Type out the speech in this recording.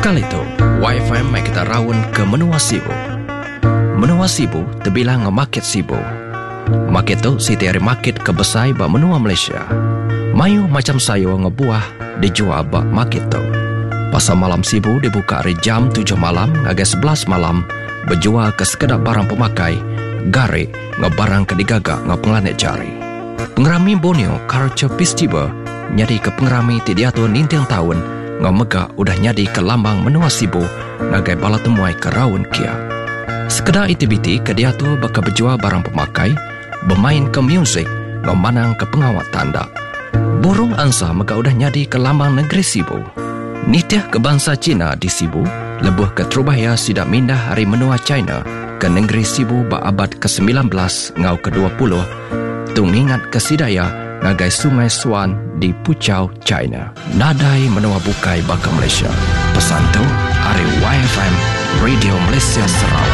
Sekali itu, YFM mai kita rawun ke Menua Sibu. Menua Sibu terbilang market Sibu. Market tu siti hari market kebesai ba menua Malaysia. Mayu macam sayo ngebuah dijual ba market tu. Pasal malam Sibu dibuka dari jam 7 malam hingga 11 malam, berjual ke sekedar barang pemakai, gare ngebarang kedigagak ngepenglanet jari. Pengerami Borneo Culture Festival nyadi ke pengerami tidiatu nintang tahun ngemegak udah nyadi ke lambang Menua Sibu ngagai bala temuai ke raun kia. Sekedar aktiviti ke dia tu bakal berjual barang pemakai, bermain ke muzik, ngemanang ke pengawat tanda. Burung angsa maka udah nyadi ke lambang negeri Sibu. Nitiah ke bangsa Cina di Sibu, lebuh ke Trubaya sidak mindah hari menua China ke negeri Sibu ba abad ke-19 ngau ke-20, tung ingat ke Sidaya ngagai Sungai Swan di Puchau, China. Nadai menua bukai baka Malaysia. Pesan tu, hari YFM Radio Malaysia Sarawak.